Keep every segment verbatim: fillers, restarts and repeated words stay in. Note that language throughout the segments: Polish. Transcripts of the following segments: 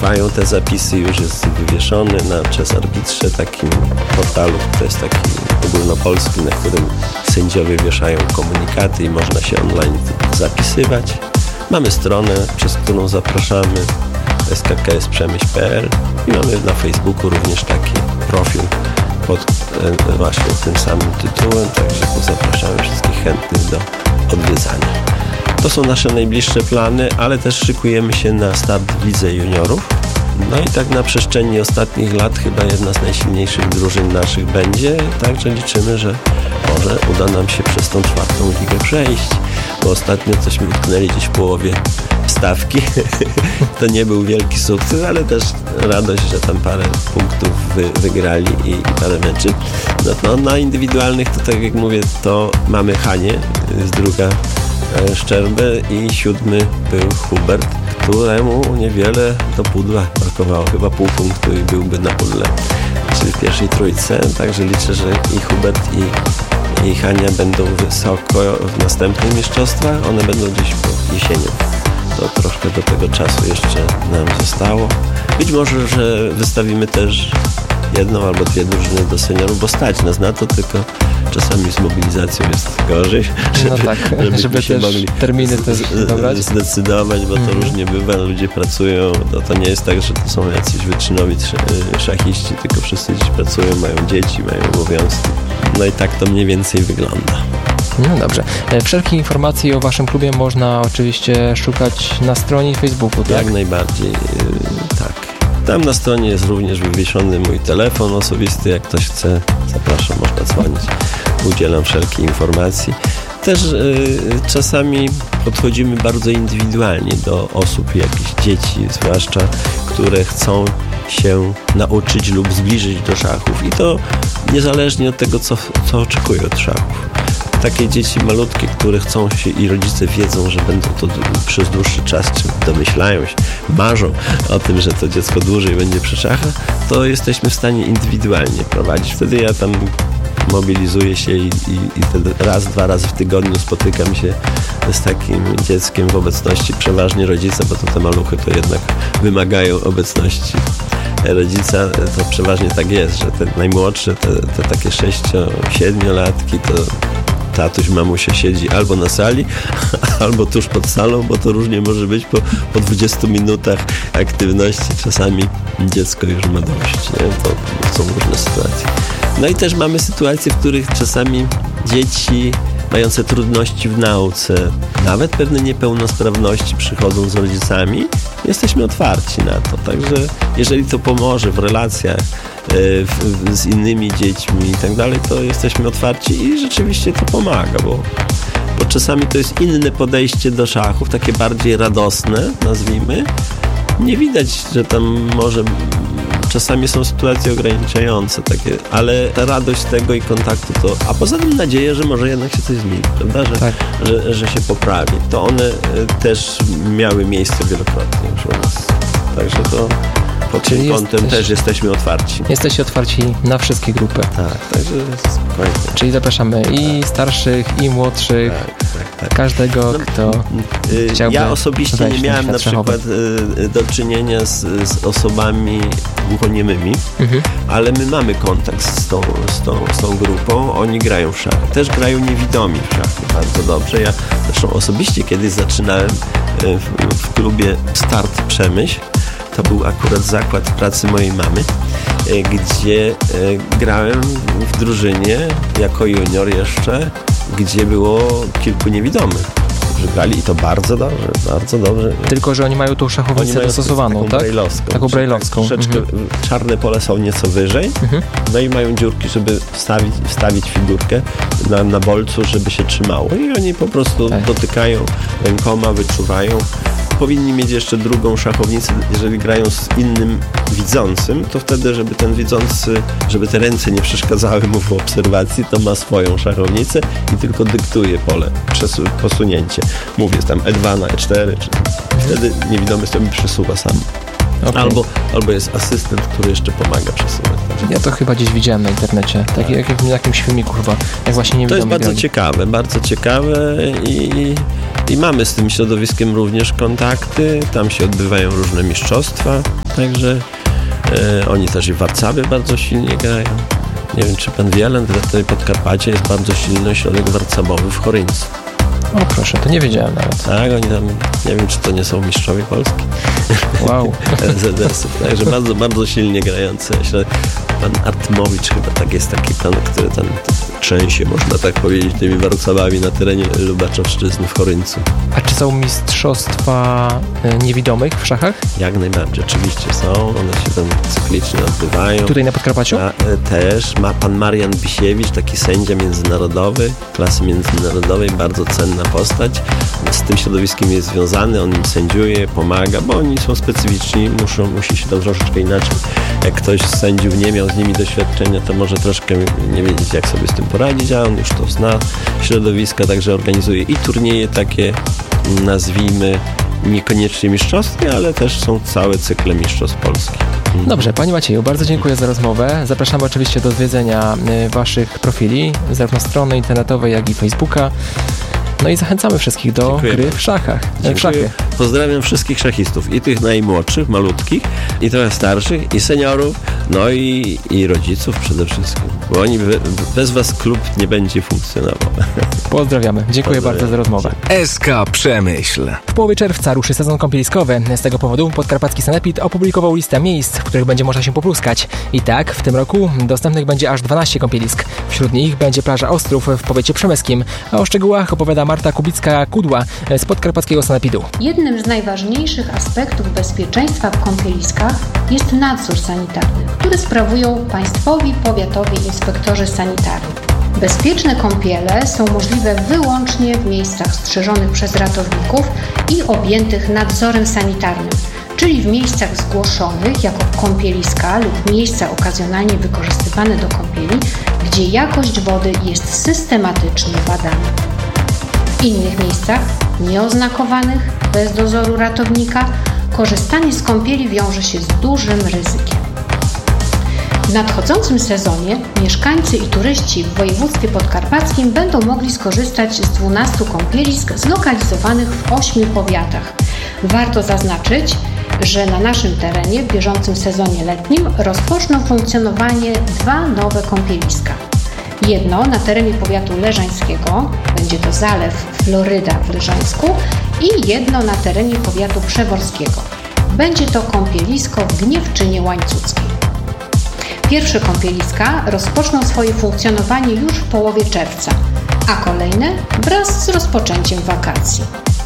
trwają te zapisy, już jest wywieszony na Chess Arbitrze, takim portalu, to jest taki ogólnopolski, na którym sędziowie wieszają komunikaty i można się online zapisywać. Mamy stronę, przez którą zapraszamy, s k k s przemyśl kropka p l, i mamy na Facebooku również taki profil pod e, właśnie tym samym tytułem, także tu zapraszamy wszystkich chętnych do odwiedzania. To są nasze najbliższe plany, ale też szykujemy się na start w lidze juniorów. No i tak na przestrzeni ostatnich lat chyba jedna z najsilniejszych drużyn naszych będzie, także liczymy, że może uda nam się przez tą czwartą ligę przejść, bo ostatnio cośmy utknęli gdzieś w połowie stawki. To nie był wielki sukces, ale też radość, że tam parę punktów wy, wygrali i, i parę meczy. No to na indywidualnych to, tak jak mówię, to mamy Hanię z druga Szczerbę i siódmy był Hubert, któremu niewiele do pudła brakowało, chyba pół punktu i byłby na pudle, czyli w pierwszej trójce, także liczę, że i Hubert i, i Hania będą wysoko w następnych mistrzostwach, one będą gdzieś po jesienią, to troszkę do tego czasu jeszcze nam zostało. Być może, że wystawimy też jedną albo dwie drużyny do seniorów, bo stać nas na to, tylko czasami z mobilizacją jest gorzej, żeby, no tak, żeby, żeby się też mogli terminy też dobrać. zdecydować, bo to mm. różnie bywa, ludzie pracują, no to nie jest tak, że to są jacyś wyczynowi szachiści, tylko wszyscy dziś pracują, mają dzieci, mają obowiązki. No i tak to mniej więcej wygląda. No dobrze. Wszelkie informacje o waszym klubie można oczywiście szukać na stronie Facebooku, tak? Jak najbardziej, tak. Tam na stronie jest również wywieszony mój telefon osobisty, jak ktoś chce, zapraszam, można dzwonić, udzielam wszelkich informacji. Też y, czasami podchodzimy bardzo indywidualnie do osób, jakichś dzieci zwłaszcza, które chcą się nauczyć lub zbliżyć do szachów i to niezależnie od tego, co, co oczekują od szachów. Takie dzieci malutkie, które chcą się i rodzice wiedzą, że będą to przez dłuższy czas, czy domyślają się, marzą o tym, że to dziecko dłużej będzie przy szachach, to jesteśmy w stanie indywidualnie prowadzić. Wtedy ja tam mobilizuję się i, i, i wtedy raz, dwa razy w tygodniu spotykam się z takim dzieckiem w obecności przeważnie rodzica, bo to te maluchy to jednak wymagają obecności rodzica. To przeważnie tak jest, że te najmłodsze, te, te takie sześcio siedmiolatki to tatuś, mamusia siedzi albo na sali, albo tuż pod salą, bo to różnie może być po, po dwudziestu minutach aktywności. Czasami dziecko już ma dość, nie? To są różne sytuacje. No i też mamy sytuacje, w których czasami dzieci mające trudności w nauce, nawet pewne niepełnosprawności przychodzą z rodzicami, jesteśmy otwarci na to. Także jeżeli to pomoże w relacjach w, w, z innymi dziećmi i tak dalej, to jesteśmy otwarci i rzeczywiście to pomaga, bo, bo czasami to jest inne podejście do szachów, takie bardziej radosne, nazwijmy. Nie widać, że tam może czasami są sytuacje ograniczające takie, ale ta radość tego i kontaktu to, a poza tym nadzieję, że może jednak się coś zmieni, prawda, że, tak. że, że się poprawi. To one też miały miejsce wielokrotnie już u nas. Także to pod tym kątem jesteś, też jesteśmy otwarci. Jesteście otwarci na wszystkie grupy. Tak, także spokojnie. Czyli zapraszamy i tak. starszych, i młodszych, tak, tak, tak. każdego, no, kto y, chciałby. Ja osobiście nie miałem na, na przykład y, do czynienia z, z osobami głuchoniemymi, mhm. ale my mamy kontakt z tą, z, tą, z tą grupą. Oni grają w szachy. Też grają niewidomi w szachy bardzo dobrze. Ja zresztą osobiście kiedyś zaczynałem w, w klubie Start Przemyśl. To był akurat zakład pracy mojej mamy, gdzie grałem w drużynie jako junior jeszcze, gdzie było kilku niewidomych, którzy grali i to bardzo dobrze, bardzo dobrze. Tylko że oni mają tą szachownicę mają dostosowaną, taką tak? Brajlowską. Taką brajlowską. Troszeczkę mhm. czarne pole są nieco wyżej, mhm. no i mają dziurki, żeby wstawić, wstawić figurkę na, na bolcu, żeby się trzymało. I oni po prostu tak. dotykają rękoma, wyczuwają. Powinni mieć jeszcze drugą szachownicę, jeżeli grają z innym widzącym, to wtedy, żeby ten widzący, żeby te ręce nie przeszkadzały mu w obserwacji, to ma swoją szachownicę i tylko dyktuje pole, przesu- posunięcie. Mówię tam e dwa na e cztery, czy wtedy niewidomy sobie przesuwa sam. Okay. Albo, albo jest asystent, który jeszcze pomaga przesuwać. Ja to chyba gdzieś widziałem na internecie, tak jak w jakimś filmiku chyba, jak właśnie niewidomy. To jest bardzo grali. ciekawe, bardzo ciekawe i I mamy z tym środowiskiem również kontakty, tam się odbywają różne mistrzostwa, także e, oni też i w Warszawie bardzo silnie grają. Nie wiem, czy pan wie, ale tutaj w Podkarpacie jest bardzo silny ośrodek warcabowy w Choryńcu. O proszę, to nie wiedziałem nawet. Tak, oni tam, nie wiem, czy to nie są mistrzowie Polski. Wow. Z Z S-ów, także bardzo, bardzo silnie grający. Pan Artmowicz chyba tak jest taki pan, który tam trzęsie, można tak powiedzieć, tymi warcabami na terenie Lubaczowszczyzny w Choryńcu. A czy są mistrzostwa niewidomych w szachach? Jak najbardziej, oczywiście są. One się tam cyklicznie odbywają. Tutaj na Podkarpaciu? A, też ma pan Marian Bisiewicz, taki sędzia międzynarodowy, klasy międzynarodowej, bardzo cenna postać. Z tym środowiskiem jest związany, on im sędziuje, pomaga, bo oni są specyficzni, muszą, musi się to troszeczkę inaczej. Jak ktoś z sędziów nie miał z nimi doświadczenia, to może troszkę nie wiedzieć, jak sobie z tym poradzić, a on już to zna środowiska, także organizuje i turnieje takie, nazwijmy, niekoniecznie mistrzowskie, ale też są całe cykle mistrzostw Polski. Dobrze, Panie Macieju, bardzo dziękuję za rozmowę. Zapraszamy oczywiście do odwiedzenia Waszych profili, zarówno strony internetowej, jak i Facebooka. No i zachęcamy wszystkich do Dziękuję. gry w szachach. W szachy. Pozdrawiam wszystkich szachistów, i tych najmłodszych, malutkich, i trochę starszych, i seniorów, no i, i rodziców przede wszystkim, bo oni bez was klub nie będzie funkcjonował. Pozdrawiamy. Dziękuję Pozdrawiam. bardzo za rozmowę. S K Przemyśl. W połowie czerwca ruszy sezon kąpieliskowy. Z tego powodu Podkarpacki Sanepid opublikował listę miejsc, w których będzie można się popluskać. I tak w tym roku dostępnych będzie aż dwanaście kąpielisk. Wśród nich będzie plaża Ostrów w powiecie przemyskim. A o szczegółach opowiada Marta Kubicka-Kudła z Podkarpackiego Sanepidu. Jednym z najważniejszych aspektów bezpieczeństwa w kąpieliskach jest nadzór sanitarny, który sprawują państwowi powiatowi inspektorzy sanitarni. Bezpieczne kąpiele są możliwe wyłącznie w miejscach strzeżonych przez ratowników i objętych nadzorem sanitarnym, czyli w miejscach zgłoszonych jako kąpieliska lub miejsca okazjonalnie wykorzystywane do kąpieli, gdzie jakość wody jest systematycznie badana. W innych miejscach, nieoznakowanych, bez dozoru ratownika, korzystanie z kąpieli wiąże się z dużym ryzykiem. W nadchodzącym sezonie mieszkańcy i turyści w województwie podkarpackim będą mogli skorzystać z dwunastu kąpielisk zlokalizowanych w ośmiu powiatach. Warto zaznaczyć, że na naszym terenie w bieżącym sezonie letnim rozpoczną funkcjonowanie dwa nowe kąpieliska. Jedno na terenie powiatu leżańskiego, będzie to Zalew Floryda w Leżańsku, i jedno na terenie powiatu przeworskiego. Będzie to kąpielisko w Gniewczynie Łańcuckiej. Pierwsze kąpieliska rozpoczną swoje funkcjonowanie już w połowie czerwca, a kolejne wraz z rozpoczęciem wakacji.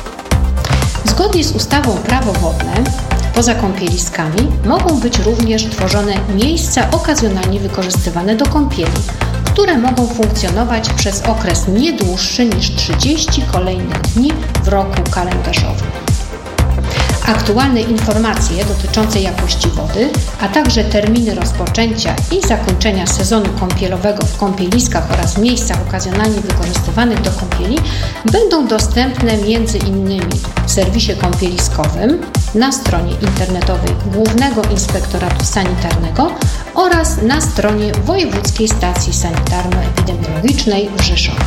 Zgodnie z ustawą Prawo wodne, poza kąpieliskami mogą być również tworzone miejsca okazjonalnie wykorzystywane do kąpieli, które mogą funkcjonować przez okres nie dłuższy niż trzydzieści kolejnych dni w roku kalendarzowym. Aktualne informacje dotyczące jakości wody, a także terminy rozpoczęcia i zakończenia sezonu kąpielowego w kąpieliskach oraz miejscach okazjonalnie wykorzystywanych do kąpieli będą dostępne między innymi w serwisie kąpieliskowym, na stronie internetowej Głównego Inspektoratu Sanitarnego oraz na stronie Wojewódzkiej Stacji Sanitarno-Epidemiologicznej w Rzeszowie.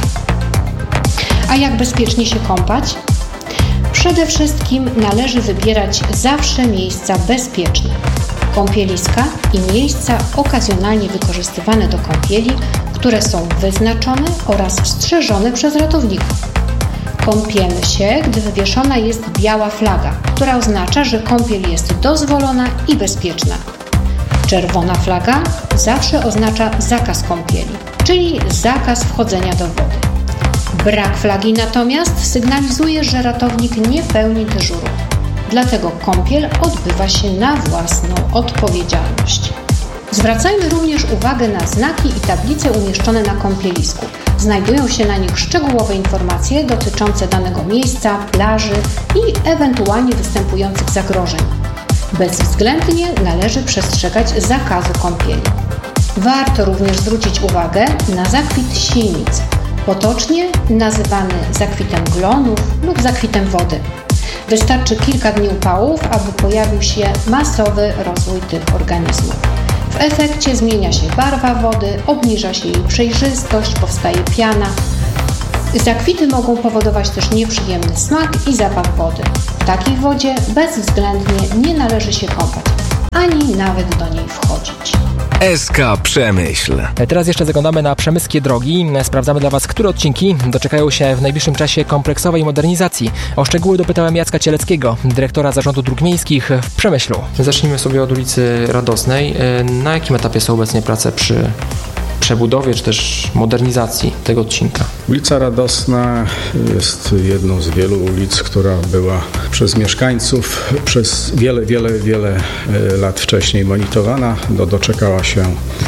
A jak bezpiecznie się kąpać? Przede wszystkim należy wybierać zawsze miejsca bezpieczne, kąpieliska i miejsca okazjonalnie wykorzystywane do kąpieli, które są wyznaczone oraz strzeżone przez ratowników. Kąpiemy się, gdy wywieszona jest biała flaga, która oznacza, że kąpiel jest dozwolona i bezpieczna. Czerwona flaga zawsze oznacza zakaz kąpieli, czyli zakaz wchodzenia do wody. Brak flagi natomiast sygnalizuje, że ratownik nie pełni dyżuru. Dlatego kąpiel odbywa się na własną odpowiedzialność. Zwracajmy również uwagę na znaki i tablice umieszczone na kąpielisku. Znajdują się na nich szczegółowe informacje dotyczące danego miejsca, plaży i ewentualnie występujących zagrożeń. Bezwzględnie należy przestrzegać zakazu kąpieli. Warto również zwrócić uwagę na zakwit silnic, potocznie nazywany zakwitem glonów lub zakwitem wody. Wystarczy kilka dni upałów, aby pojawił się masowy rozwój tych organizmów. W efekcie zmienia się barwa wody, obniża się jej przejrzystość, powstaje piana. Zakwity mogą powodować też nieprzyjemny smak i zapach wody. W takiej wodzie bezwzględnie nie należy się kąpać, ani nawet do niej wchodzić. S K Przemyśl. Teraz jeszcze zaglądamy na przemyskie drogi. Sprawdzamy dla Was, które odcinki doczekają się w najbliższym czasie kompleksowej modernizacji. O szczegóły dopytałem Jacka Cieleckiego, dyrektora Zarządu Dróg Miejskich w Przemyślu. Zacznijmy sobie od ulicy Radosnej. Na jakim etapie są obecnie prace przy przebudowie czy też modernizacji tego odcinka? Ulica Radosna jest jedną z wielu ulic, która była przez mieszkańców przez wiele, wiele, wiele lat wcześniej monitorowana. Do, doczekała się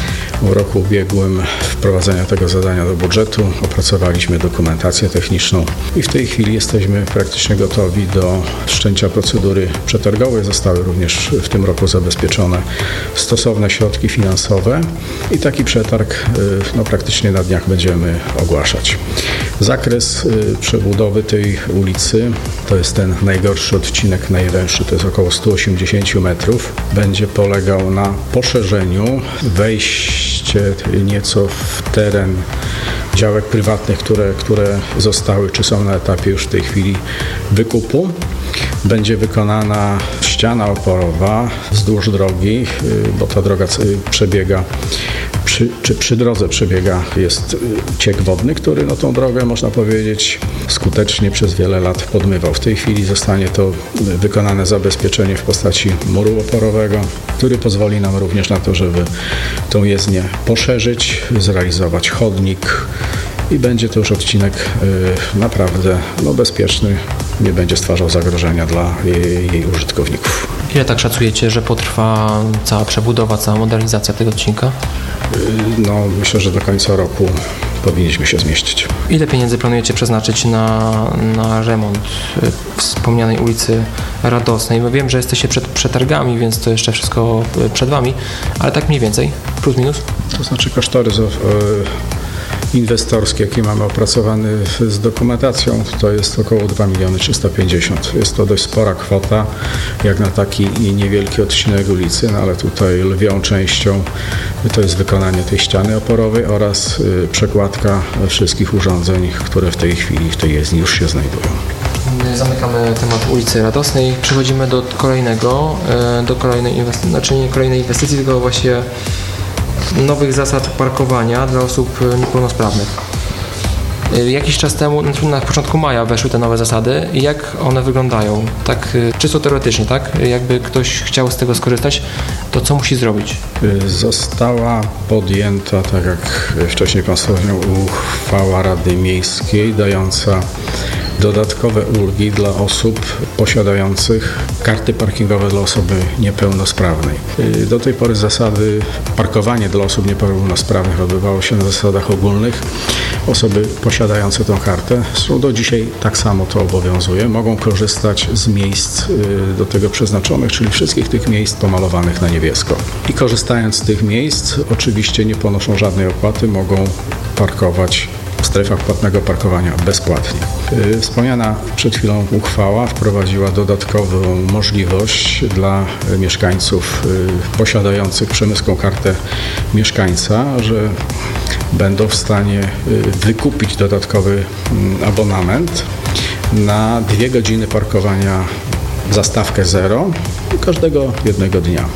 w roku ubiegłym wprowadzenia tego zadania do budżetu. Opracowaliśmy dokumentację techniczną i w tej chwili jesteśmy praktycznie gotowi do wszczęcia procedury przetargowej. Zostały również w tym roku zabezpieczone stosowne środki finansowe i taki przetarg no, praktycznie na dniach będziemy ogłaszać. Zakres przebudowy tej ulicy to jest ten najgorszy odcinek, najwęższy, to jest około sto osiemdziesiąt metrów. Będzie polegał na poszerzeniu, wejście nieco w teren działek prywatnych, które, które zostały czy są na etapie już w tej chwili wykupu. Będzie wykonana ściana oporowa wzdłuż drogi, bo ta droga przebiega, przy, czy przy drodze przebiega, jest ciek wodny, który no, tą drogę, można powiedzieć, skutecznie przez wiele lat podmywał. W tej chwili zostanie to wykonane zabezpieczenie w postaci muru oporowego, który pozwoli nam również na to, żeby tą jezdnię poszerzyć, zrealizować chodnik i będzie to już odcinek y, naprawdę no, bezpieczny, nie będzie stwarzał zagrożenia dla jej, jej użytkowników. Ile tak szacujecie, że potrwa cała przebudowa, cała modernizacja tego odcinka? Y, no myślę, że do końca roku powinniśmy się zmieścić. Ile pieniędzy planujecie przeznaczyć na, na remont wspomnianej ulicy Radosnej? Bo wiem, że jesteście przed przetargami, więc to jeszcze wszystko przed Wami, ale tak mniej więcej, plus minus? To znaczy kosztorys y, inwestorski, jaki mamy opracowany z dokumentacją, to jest około dwa miliony trzysta pięćdziesiąt. Jest to dość spora kwota, jak na taki niewielki odcinek ulicy, no ale tutaj lwią częścią to jest wykonanie tej ściany oporowej oraz y, przekładka wszystkich urządzeń, które w tej chwili w tej jezdni już się znajdują. Zamykamy temat ulicy Radosnej. Przechodzimy do kolejnego, do kolejnej inwestycji, znaczy nie kolejnej inwestycji, tylko właściwie nowych zasad parkowania dla osób niepełnosprawnych. Jakiś czas temu, na początku maja weszły te nowe zasady. Jak one wyglądają? Tak czysto teoretycznie, tak? Jakby ktoś chciał z tego skorzystać, to co musi zrobić? Została podjęta, tak jak wcześniej Pan wspomniał, uchwała Rady Miejskiej dająca dodatkowe ulgi dla osób posiadających karty parkingowe dla osoby niepełnosprawnej. Do tej pory zasady parkowanie dla osób niepełnosprawnych odbywało się na zasadach ogólnych. Osoby posiadające tą kartę, są do dzisiaj tak samo to obowiązuje, mogą korzystać z miejsc do tego przeznaczonych, czyli wszystkich tych miejsc pomalowanych na niebiesko. I korzystając z tych miejsc, oczywiście nie ponoszą żadnej opłaty, mogą parkować w strefach płatnego parkowania bezpłatnie. Wspomniana przed chwilą uchwała wprowadziła dodatkową możliwość dla mieszkańców posiadających przemysłową kartę mieszkańca, że będą w stanie wykupić dodatkowy abonament na dwie godziny parkowania za stawkę zero każdego jednego dnia.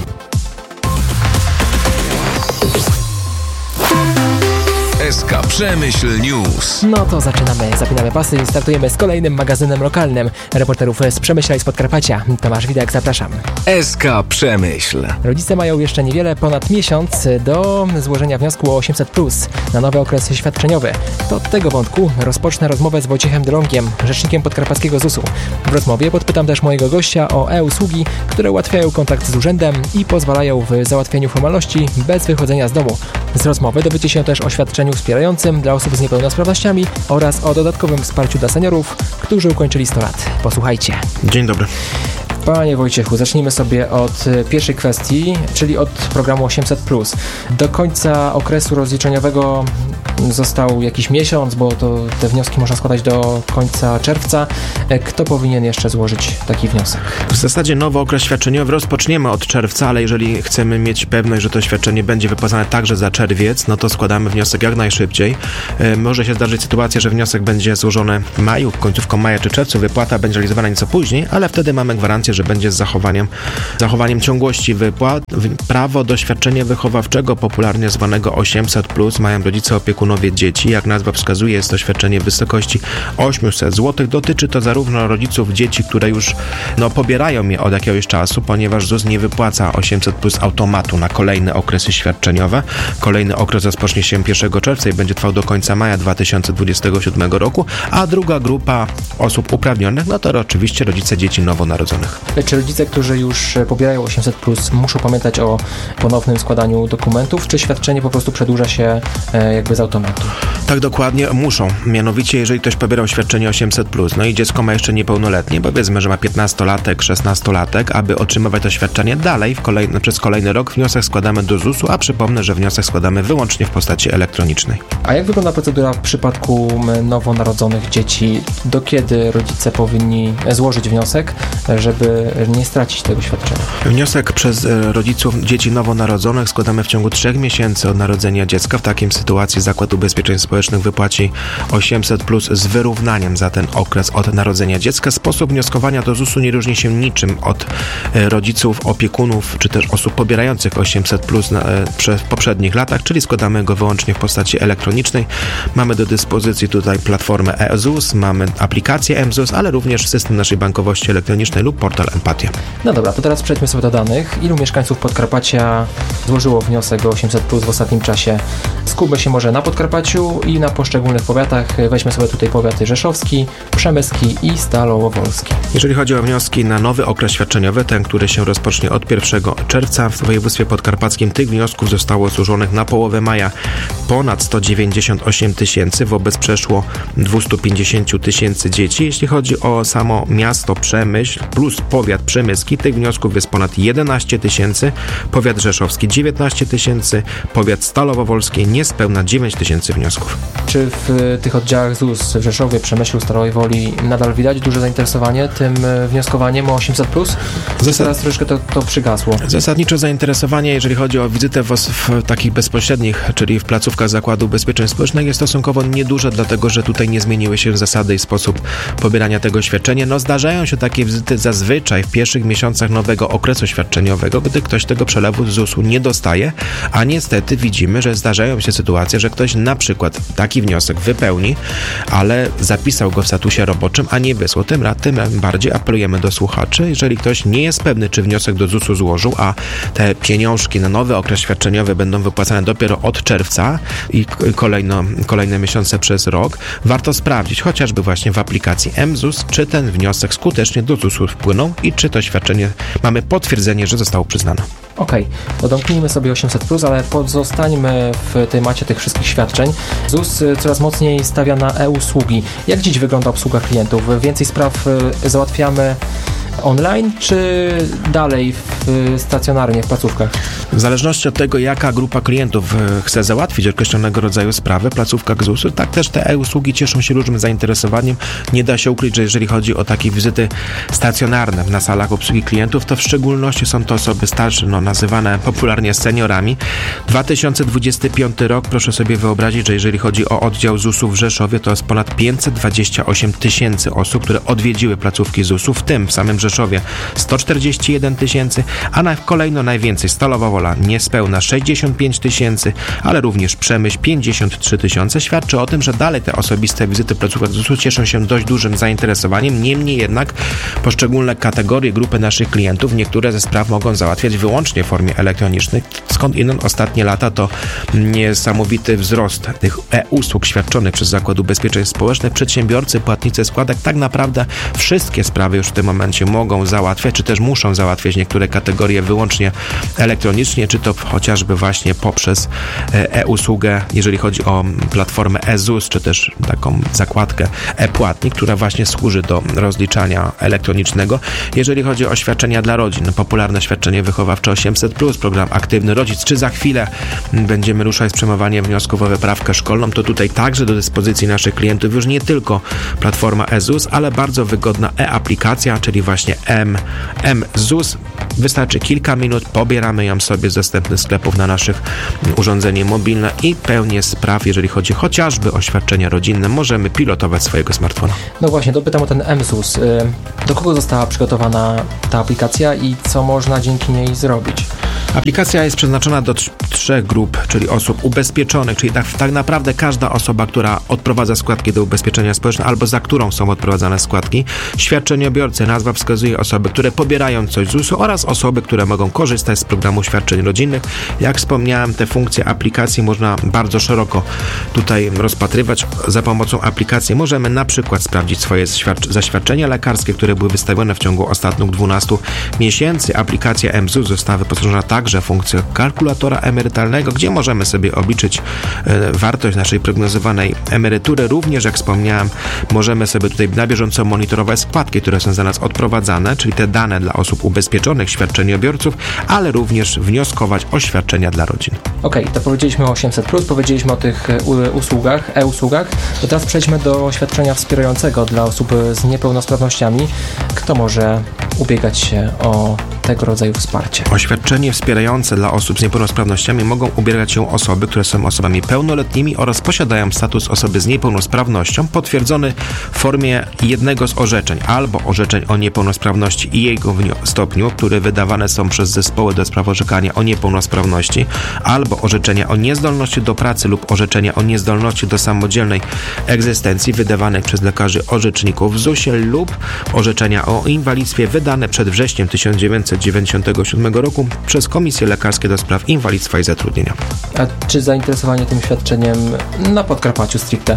S K Przemyśl News. No to zaczynamy, zapinamy pasy i startujemy z kolejnym magazynem lokalnym. Reporterów z Przemyśla i z Podkarpacia. Tomasz Widek, zapraszam. S K Przemyśl. Rodzice mają jeszcze niewiele ponad miesiąc do złożenia wniosku o osiemset plus na nowy okres świadczeniowy. To od tego wątku rozpocznę rozmowę z Wojciechem Drągiem, rzecznikiem podkarpackiego zusu. W rozmowie podpytam też mojego gościa o e-usługi, które ułatwiają kontakt z urzędem i pozwalają w załatwieniu formalności bez wychodzenia z domu. Z rozmowy dowiecie się też o świadczeniu wspierającym dla osób z niepełnosprawnościami oraz o dodatkowym wsparciu dla seniorów, którzy ukończyli sto lat. Posłuchajcie. Dzień dobry. Panie Wojciechu, zacznijmy sobie od pierwszej kwestii, czyli od programu osiemset plus. Do końca okresu rozliczeniowego został jakiś miesiąc, bo to te wnioski można składać do końca czerwca. Kto powinien jeszcze złożyć taki wniosek? W zasadzie nowy okres świadczeniowy rozpoczniemy od czerwca, ale jeżeli chcemy mieć pewność, że to świadczenie będzie wypłacane także za czerwiec, no to składamy wniosek jak najszybciej. E, może się zdarzyć sytuacja, że wniosek będzie złożony w maju, końcówką maja czy czerwcu, wypłata będzie realizowana nieco później, ale wtedy mamy gwarancję, że będzie z zachowaniem, zachowaniem ciągłości wypłat. Prawo do świadczenia wychowawczego, popularnie zwanego osiemset plus, mają rodzice opiekunowie dzieci. Jak nazwa wskazuje, jest to świadczenie w wysokości osiemset złotych. Dotyczy to zarówno rodziców dzieci, które już no, pobierają je od jakiegoś czasu, ponieważ ZUS nie wypłaca osiemset plus automatu na kolejne okresy świadczeniowe. Kolejny okres rozpocznie się pierwszego czerwca i będzie trwał do końca maja dwa tysiące dwudziestego siódmego roku, a druga grupa osób uprawnionych, no to oczywiście rodzice dzieci nowonarodzonych. Czy rodzice, którzy już pobierają osiemset plus, muszą pamiętać o ponownym składaniu dokumentów, czy świadczenie po prostu przedłuża się e, jakby z automatu? Tak, dokładnie, muszą. Mianowicie, jeżeli ktoś pobierał świadczenie osiemset plus, no i dziecko ma jeszcze niepełnoletnie, powiedzmy, że ma piętnastolatek, szesnastolatek, aby otrzymywać to świadczenie dalej w kolejny, przez kolejny rok, wniosek składamy do zusu, a przypomnę, że wniosek składamy wyłącznie w postaci elektronicznej. A jak wygląda procedura w przypadku nowonarodzonych dzieci? Do kiedy rodzice powinni złożyć wniosek, żeby nie stracić tego świadczenia? Wniosek przez rodziców dzieci nowonarodzonych składamy w ciągu trzech miesięcy od narodzenia dziecka. W takiej sytuacji Zakład Ubezpieczeń Społecznych wypłaci osiemset plus z wyrównaniem za ten okres od narodzenia dziecka. Sposób wnioskowania do zusu nie różni się niczym od rodziców, opiekunów czy też osób pobierających osiemset plus na, w poprzednich latach, czyli składamy go wyłącznie w postaci elektronicznej. Mamy do dyspozycji tutaj platformę e-ZUS, mamy aplikację m-ZUS, ale również system naszej bankowości elektronicznej lub portal Empatia. No dobra, to teraz przejdźmy sobie do danych. Ilu mieszkańców Podkarpacia złożyło wniosek o osiemset plus w ostatnim czasie? Skupmy się może na Podkarpaciu i na poszczególnych powiatach. Weźmy sobie tutaj powiaty rzeszowski, przemyski i stalowo-wolski. Jeżeli chodzi o wnioski na nowy okres świadczeniowy, ten, który się rozpocznie od pierwszego czerwca, w województwie podkarpackim tych wniosków zostało złożonych na połowę maja ponad sto dziewięćdziesiąt osiem tysięcy, wobec przeszło dwieście pięćdziesiąt tysięcy dzieci. Jeśli chodzi o samo miasto Przemyśl plus powiat przemyski, tych wniosków jest ponad jedenaście tysięcy, powiat rzeszowski dziewiętnaście tysięcy, powiat stalowo-wolski niespełna dziewięć tysięcy wniosków. Czy w tych oddziałach ZUS w Rzeszowie, Przemyślu, Stalowej Woli nadal widać duże zainteresowanie tym wnioskowaniem o osiemset plus? Zasad... Teraz troszkę to, to przygasło. Zasadniczo zainteresowanie, jeżeli chodzi o wizytę w, w takich bezpośrednich, czyli w placówkach Zakładu Ubezpieczeń Społecznych, jest stosunkowo nieduże, dlatego że tutaj nie zmieniły się zasady i sposób pobierania tego świadczenia. No zdarzają się takie wizyty zazwyczaj w pierwszych miesiącach nowego okresu świadczeniowego, gdy ktoś tego przelewu z zusu nie dostaje, a niestety widzimy, że zdarzają się sytuacje, że ktoś na przykład taki wniosek wypełni, ale zapisał go w statusie roboczym, a nie wysłał. Tym, tym bardziej apelujemy do słuchaczy, jeżeli ktoś nie jest pewny, czy wniosek do zusu złożył, a te pieniążki na nowy okres świadczeniowy będą wypłacane dopiero od czerwca i kolejno, kolejne miesiące przez rok, warto sprawdzić chociażby właśnie w aplikacji m-ZUS, czy ten wniosek skutecznie do zusu wpłynął i czy to świadczenie mamy potwierdzenie, że zostało przyznane. Okej, okay. To domknijmy sobie osiemset plus, ale pozostańmy w temacie tych wszystkich świadczeń. ZUS coraz mocniej stawia na e-usługi. Jak dziś wygląda obsługa klientów? Więcej spraw załatwiamy online, czy dalej w, stacjonarnie, w placówkach? W zależności od tego, jaka grupa klientów chce załatwić określonego rodzaju sprawy w placówkach zusu, tak też te e-usługi cieszą się dużym zainteresowaniem. Nie da się ukryć, że jeżeli chodzi o takie wizyty stacjonarne na salach obsługi klientów, to w szczególności są to osoby starsze, no, nazywane popularnie seniorami. dwa tysiące dwudziesty piąty rok, proszę sobie wyobrazić, że jeżeli chodzi o oddział zusu w Rzeszowie, to jest ponad pięćset dwadzieścia osiem tysięcy osób, które odwiedziły placówki zusu, w tym w samym Rzeszowie sto czterdzieści jeden tysięcy, a na, kolejno najwięcej Stalowa Wola niespełna sześćdziesiąt pięć tysięcy, ale również Przemyśl pięćdziesiąt trzy tysiące. Świadczy o tym, że dalej te osobiste wizyty w placówkach zusu cieszą się dość dużym zainteresowaniem. Niemniej jednak poszczególne kategorie, grupy naszych klientów, niektóre ze spraw mogą załatwiać wyłącznie w formie elektronicznej. Skąd inąd ostatnie lata to niesamowity wzrost tych e-usług świadczonych przez Zakład Ubezpieczeń Społecznych. Przedsiębiorcy, płatnicy składek tak naprawdę wszystkie sprawy już w tym momencie mogą mogą załatwiać, czy też muszą załatwiać niektóre kategorie wyłącznie elektronicznie, czy to chociażby właśnie poprzez e-usługę, jeżeli chodzi o platformę e-ZUS, czy też taką zakładkę e-płatnik, która właśnie służy do rozliczania elektronicznego. Jeżeli chodzi o świadczenia dla rodzin, popularne świadczenie wychowawcze osiemset plus, program Aktywny Rodzic, czy za chwilę będziemy ruszać z przyjmowaniem wniosków o wyprawkę szkolną, to tutaj także do dyspozycji naszych klientów już nie tylko platforma e-ZUS, ale bardzo wygodna e-aplikacja, czyli właśnie M, M-ZUS. Wystarczy kilka minut, pobieramy ją sobie z dostępnych sklepów na naszych urządzenie mobilne i pełnię spraw, jeżeli chodzi chociażby o świadczenia rodzinne, możemy pilotować swojego smartfona. No właśnie, dopytam o ten M-ZUS. Do kogo została przygotowana ta aplikacja i co można dzięki niej zrobić? Aplikacja jest przeznaczona do tr- trzech grup, czyli osób ubezpieczonych, czyli tak, tak naprawdę każda osoba, która odprowadza składki do ubezpieczenia społecznego albo za którą są odprowadzane składki, świadczeniobiorcy, nazwa wskazuje osoby, które pobierają coś z zusu oraz osoby, które mogą korzystać z programu świadczeń rodzinnych. Jak wspomniałem, te funkcje aplikacji można bardzo szeroko tutaj rozpatrywać. Za pomocą aplikacji możemy na przykład sprawdzić swoje świadcz- zaświadczenia lekarskie, które były wystawione w ciągu ostatnich dwunastu miesięcy. Aplikacja M-ZUS została wyposażona także w funkcję kalkulatora emerytalnego, gdzie możemy sobie obliczyć e, wartość naszej prognozowanej emerytury. Również, jak wspomniałem, możemy sobie tutaj na bieżąco monitorować składki, które są za nas odprowadzane, czyli te dane dla osób ubezpieczonych, świadczeniobiorców, ale również wnioskować o świadczenia dla rodzin. Okej, okay, to powiedzieliśmy o osiemset plus, powiedzieliśmy o tych usługach, e-usługach, to teraz przejdźmy do świadczenia wspierającego dla osób z niepełnosprawnościami. Kto może ubiegać się o tego rodzaju wsparcie? O świadczenie wspierające dla osób z niepełnosprawnościami mogą ubiegać się osoby, które są osobami pełnoletnimi oraz posiadają status osoby z niepełnosprawnością potwierdzony w formie jednego z orzeczeń albo orzeczeń o niepełnosprawności i jego stopniu, które wydawane są przez zespoły do spraw orzekania o niepełnosprawności, albo orzeczenia o niezdolności do pracy lub orzeczenia o niezdolności do samodzielnej egzystencji wydawanych przez lekarzy orzeczników w zusie lub orzeczenia o inwalidztwie wydane przed wrześniem tysiąc dziewięćset dziewięćdziesiątego siódmego roku przez Komisje Lekarskie do Spraw Inwalidztwa i Zatrudnienia. A czy zainteresowanie tym świadczeniem na Podkarpaciu stricte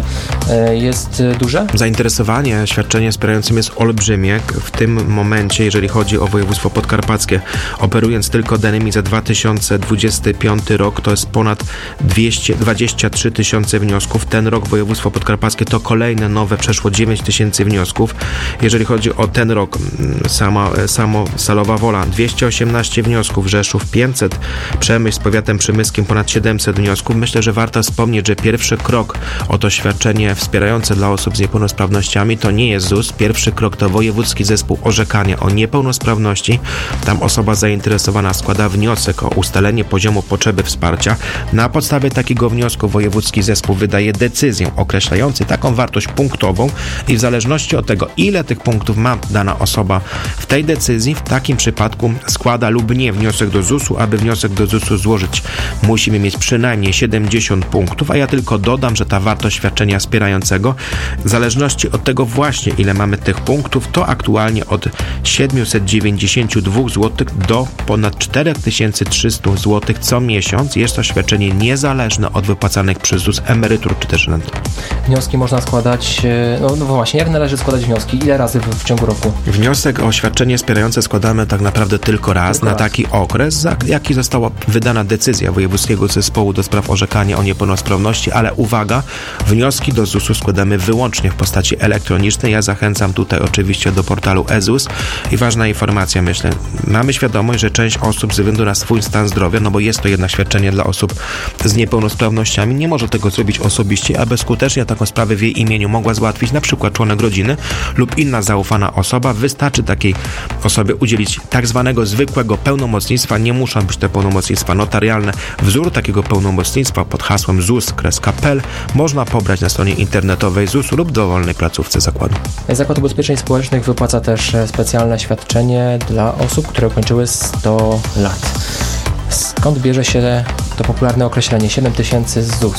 jest duże? Zainteresowanie świadczeniem wspierającym jest olbrzymie. W tym momencie, jeżeli chodzi o województwo podkarpackie, operując tylko danymi za dwa tysiące dwudziesty piąty rok, to jest ponad dwieście dwadzieścia trzy tysiące wniosków. Ten rok województwo podkarpackie to kolejne nowe, przeszło dziewięć tysięcy wniosków. Jeżeli chodzi o ten rok, sama, samo Stalowa Wola dwieście osiemnaście wniosków, Rzeszów pięćset, Przemyśl z powiatem przemyskim ponad siedemset wniosków. Myślę, że warto wspomnieć, że pierwszy krok o to świadczenie wspierające dla osób z niepełnosprawnościami to nie jest ZUS. Pierwszy krok to Wojewódzki Zespół Orzekania o Niepełnosprawności. Tam osoba zainteresowana składa wniosek o ustalenie poziomu potrzeby wsparcia. Na podstawie takiego wniosku Wojewódzki Zespół wydaje decyzję określającą taką wartość punktową i w zależności od tego, ile tych punktów ma dana osoba w tej decyzji, w takim przypadku składa lub nie wniosek do zusu. Aby wniosek do zusu złożyć, musimy mieć przynajmniej siedemdziesiąt punktów, a ja tylko dodam, że ta wartość świadczenia wspierającego w zależności od tego właśnie, ile mamy tych punktów, to aktualnie od siedemset dziewięćdziesiąt dwa złotych do ponad cztery tysiące trzysta złotych co miesiąc. Jest to świadczenie niezależne od wypłacanych przez ZUS emerytur czy też rent. Wnioski można składać, no, no właśnie, jak należy składać wnioski? Ile razy w, w ciągu roku? Wniosek o świadczenie wspierające składamy tak naprawdę tylko raz tylko na raz. taki okres, za jaki została wydana decyzja Wojewódzkiego Zespołu do Spraw Orzekania o Niepełnosprawności, ale uwaga, wnioski do zusu składamy wyłącznie w postaci elektronicznej. Ja zachęcam tutaj oczywiście do portalu e-ZUS i ważna informacja, myślę, mamy świadomość, że część osób ze względu na swój stan zdrowia, no bo jest to jednak świadczenie dla osób z niepełnosprawnościami, nie może tego zrobić osobiście, aby skutecznie taką sprawę w jej imieniu mogła załatwić na przykład członek rodziny lub inna zaufana osoba. Wystarczy takiej osobie udzielić tak zwanego zwykłego pełnomocnictwa. Nie muszą być te pełnomocnictwa notarialne. Wzór takiego pełnomocnictwa pod hasłem zus kropka p l można pobrać na stronie internetowej zusu lub dowolnej placówce zakładu. Zakład Ubezpieczeń Społecznych wypłaca też specjalne świadczenie dla osób, które ukończyły sto lat. Skąd bierze się to popularne określenie siedem tysięcy z ZUS?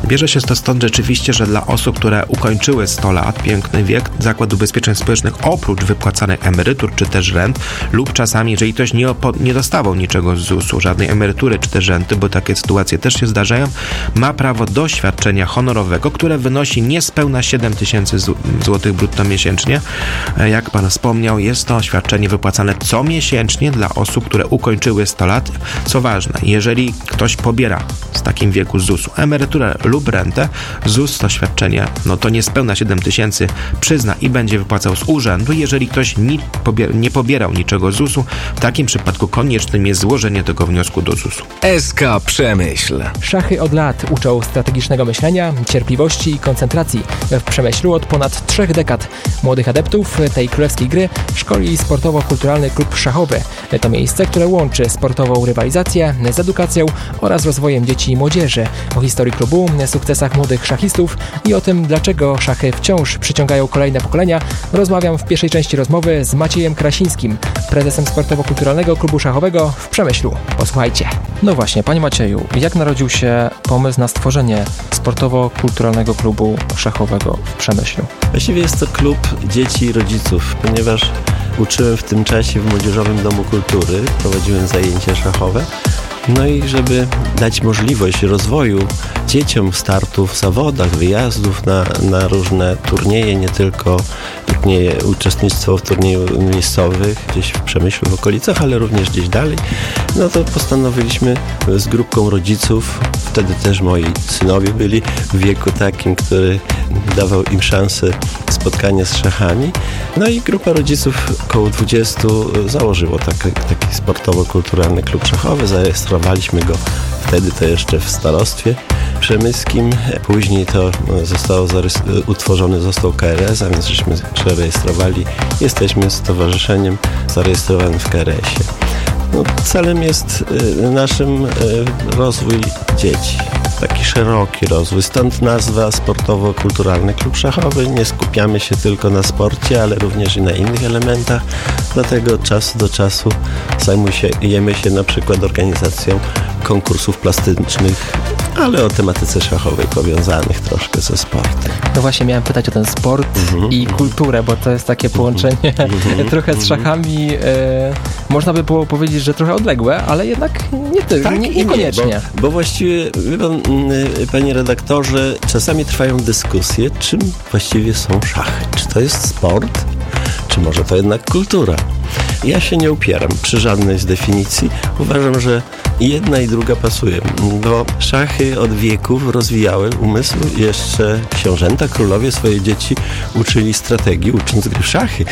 Bierze się to stąd rzeczywiście, że dla osób, które ukończyły sto lat, piękny wiek, Zakład Ubezpieczeń Społecznych oprócz wypłacanych emerytur czy też rent lub czasami, jeżeli ktoś nie, opo- nie dostawał niczego z zusu, żadnej emerytury czy też renty, bo takie sytuacje też się zdarzają, ma prawo do świadczenia honorowego, które wynosi niespełna siedem tysięcy złotych brutto miesięcznie. Jak pan wspomniał, jest to świadczenie wypłacane co miesięcznie dla osób, które ukończyły sto lat. Co ważne, jeżeli ktoś pobiera z takim wieku z zusu emeryturę lub rentę, ZUS to świadczenie, no to niespełna siedem tysięcy przyzna i będzie wypłacał z urzędu. Jeżeli ktoś ni- pobier- nie pobierał niczego z zusu, w takim przypadku koniecznym jest złożenie tego wniosku do zusu. S K Przemyśl. Szachy od lat uczą strategicznego myślenia, cierpliwości i koncentracji. W Przemyślu od ponad trzech dekad młodych adeptów tej królewskiej gry szkoli sportowo-kulturalny klub szachowy. To miejsce, które łączy sportową rywalizację z edukacją oraz rozwojem dzieci i młodzieży. O historii klubu, sukcesach młodych szachistów i o tym, dlaczego szachy wciąż przyciągają kolejne pokolenia, rozmawiam w pierwszej części rozmowy z Maciejem Krasińskim, prezesem sportowo-kulturalnego klubu szachowego w Przemyślu. Posłuchajcie. No właśnie, panie Macieju, jak narodził się pomysł na stworzenie sportowo-kulturalnego klubu szachowego w Przemyślu? Właściwie jest to klub dzieci i rodziców, ponieważ uczyłem w tym czasie w Młodzieżowym Domu Kultury, prowadziłem zajęcia szachowe. No i żeby dać możliwość rozwoju dzieciom startów w zawodach, wyjazdów na, na różne turnieje, nie tylko turnieje, uczestnictwo w turnieju miejscowych gdzieś w Przemyślu, w okolicach, ale również gdzieś dalej, no to postanowiliśmy z grupką rodziców, wtedy też moi synowie byli w wieku takim, który dawał im szansę spotkania z szachami. No i grupa rodziców, około dwudziestu, założyło taki, taki sportowo-kulturalny klub szachowy. Zarejestrowaliśmy go wtedy to jeszcze w starostwie przemyskim. Później to zostało zarys- utworzony został K R S, a więc żeśmy przerejestrowali. Jesteśmy stowarzyszeniem zarejestrowanym w K R S-ie. No, celem jest y, naszym y, rozwój dzieci. Taki szeroki rozwój, stąd nazwa sportowo-kulturalny klub szachowy. Nie skupiamy się tylko na sporcie, ale również i na innych elementach. Dlatego od czasu do czasu zajmujemy się na przykład organizacją konkursów plastycznych, ale o tematyce szachowej powiązanych troszkę ze sportem. No właśnie, miałem pytać o ten sport mm-hmm. i kulturę, bo to jest takie połączenie mm-hmm. trochę z szachami, e, można by było powiedzieć, że trochę odległe, ale jednak nie tylko, tak, nie, niekoniecznie. Nie, bo, bo właściwie, wie pan, panie redaktorze, czasami trwają dyskusje, czym właściwie są szachy. Czy to jest sport, czy może to jednak kultura? Ja się nie upieram przy żadnej z definicji. Uważam, że jedna i druga pasuje, bo szachy od wieków rozwijały umysł. Jeszcze książęta, królowie swoje dzieci uczyli strategii, ucząc gry w szachy.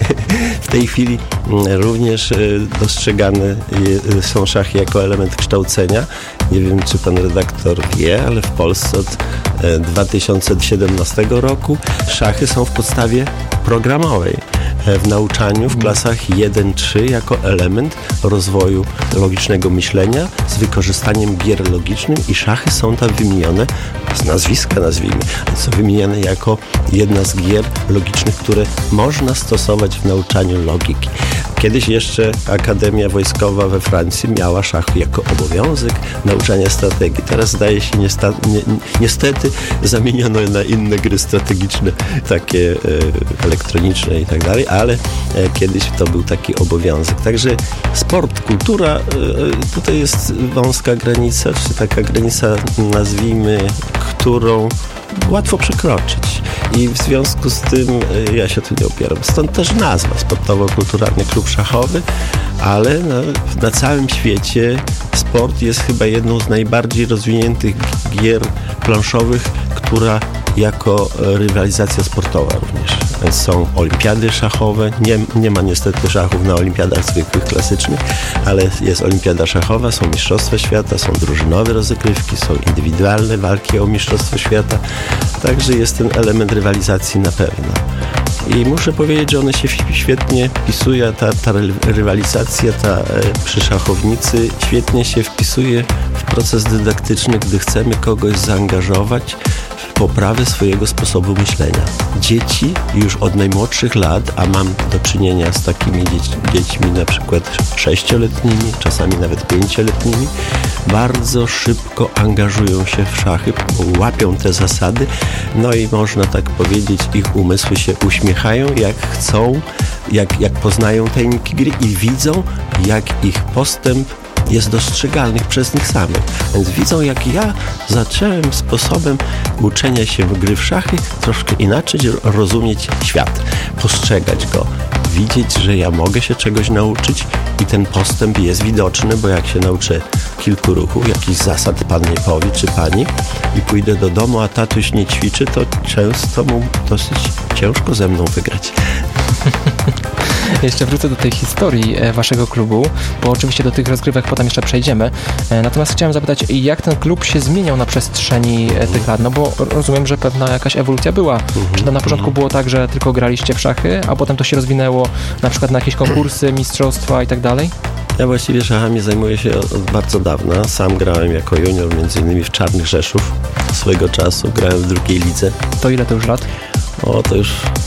W tej chwili również dostrzegane są szachy jako element kształcenia. Nie wiem, czy pan redaktor wie, ale w Polsce od dwa tysiące siedemnastego roku szachy są w podstawie programowej w nauczaniu w klasach jeden trzy jako element rozwoju logicznego myślenia z wykorzystaniem gier logicznych i szachy są tam wymienione z nazwiska, nazwijmy, są wymienione jako jedna z gier logicznych, które można stosować w nauczaniu logiki. Kiedyś jeszcze Akademia Wojskowa we Francji miała szachy jako obowiązek nauczania strategii. Teraz zdaje się niesta, ni, niestety zamieniono na inne gry strategiczne, takie e, elektroniczne i tak dalej, ale e, kiedyś to był taki obowiązek. Także sport, kultura, e, tutaj jest wąska granica, czy taka granica, nazwijmy, którą łatwo przekroczyć. I w związku z tym y, ja się tu nie opieram. Stąd też nazwa sportowo-kulturalny klub szachowy, ale na, na całym świecie sport jest chyba jedną z najbardziej rozwiniętych gier planszowych, która jako rywalizacja sportowa również. Więc są olimpiady szachowe. Nie, nie ma niestety szachów na olimpiadach zwykłych, klasycznych, ale jest olimpiada szachowa, są mistrzostwa świata, są drużynowe rozgrywki, są indywidualne walki o mistrzostwo świata. Także jest ten element rywalizacji na pewno. I muszę powiedzieć, że one się świetnie wpisuje, ta, ta rywalizacja ta, e, przy szachownicy świetnie się wpisuje w proces dydaktyczny, gdy chcemy kogoś zaangażować w poprawę swojego sposobu myślenia. Dzieci już od najmłodszych lat, a mam do czynienia z takimi dzieci, dziećmi na przykład sześcioletnimi, czasami nawet pięcioletnimi, bardzo szybko angażują się w szachy, łapią te zasady, no i można tak powiedzieć, ich umysły się uśmiechają, jak chcą, jak, jak poznają tajniki gry i widzą, jak ich postęp jest dostrzegalny przez nich samych. Więc widzą, jak ja zacząłem sposobem uczenia się gry w szachy troszkę inaczej rozumieć świat, postrzegać go, widzieć, że ja mogę się czegoś nauczyć i ten postęp jest widoczny, bo jak się nauczę kilku ruchów, jakichś zasad pan nie powie, czy pani i pójdę do domu, a tatuś nie ćwiczy, to często mu dosyć ciężko ze mną wygrać. Jeszcze wrócę do tej historii waszego klubu, bo oczywiście do tych rozgrywek potem jeszcze przejdziemy. Natomiast chciałem zapytać, jak ten klub się zmieniał na przestrzeni tych lat? No bo rozumiem, że pewna jakaś ewolucja była. Mm-hmm. Czy to na początku było tak, że tylko graliście w szachy, a potem to się rozwinęło na przykład na jakieś konkursy, mistrzostwa i tak dalej? Ja właściwie szachami zajmuję się od, od bardzo dawna. Sam grałem jako junior między innymi w Czarnych Rzeszów swego czasu. Grałem w drugiej lidze. To ile to już lat? O, to już...